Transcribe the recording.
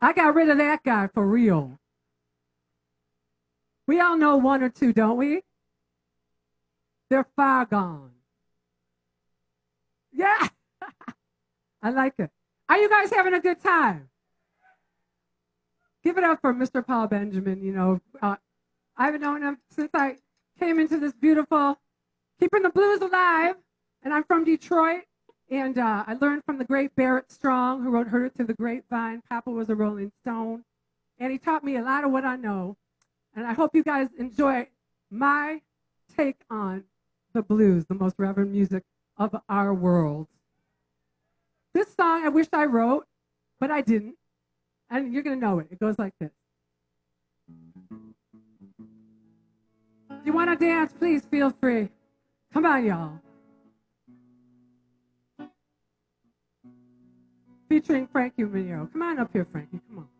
I got rid of that guy for real. We all know one or two, don't we? They're far gone. Yeah, I like it. Are you guys having a good time? Give it up for Mr. Paul Benjamin. I've known him since I came into this beautiful, keeping the blues alive. And I'm from Detroit. And I learned from the great Barrett Strong, who wrote Heard It Through the Grapevine. Papa was a Rolling Stone. And he taught me a lot of what I know. And I hope you guys enjoy my take on the blues, the most reverent music of our world. This song I wish I wrote, but I didn't. And you're going to know it. It goes like this. If you want to dance, please feel free. Come on, y'all. Featuring Frankie Minero. Come on up here, Frankie. Come on.